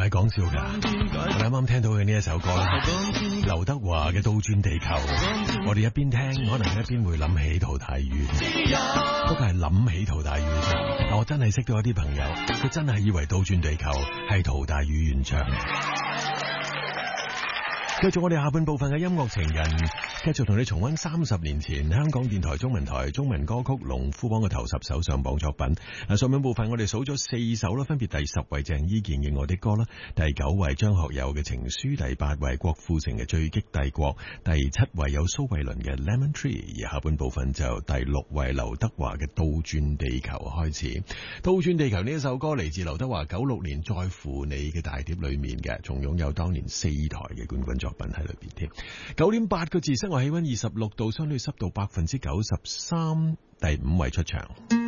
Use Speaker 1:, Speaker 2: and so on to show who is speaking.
Speaker 1: 係講笑㗎。我哋啱啱聽到嘅呢一首歌啦，劉德華嘅《倒轉地球》，我哋一邊聽可能一邊會諗起陶大宇，不過係諗起陶大宇啫。但我真係識到一啲朋友，佢真係以為《倒轉地球》係陶大宇原唱。繼續我哋下半部分嘅音樂情人，繼續同你重溫30年前香港電台中文台中文歌曲龍虎榜嘅頭10首上榜作品。上半部分我哋數咗4首啦，分別第10位鄭伊健嘅《我的歌》啦，第9位張學友嘅《情書》，第8位郭富城嘅《最激帝國》，第7位有蘇慧倫嘅《Lemon Tree》，而下半部分就第6位劉德華嘅《倒轉地球》開始。《倒轉地球》呢一首歌嚟自劉德華96年在乎你嘅大碟裏面嘅，仲擁有當年4台嘅冠軍作品喺裏邊添。9點8個字，室外氣溫26度，相對濕度93%，第5位出場。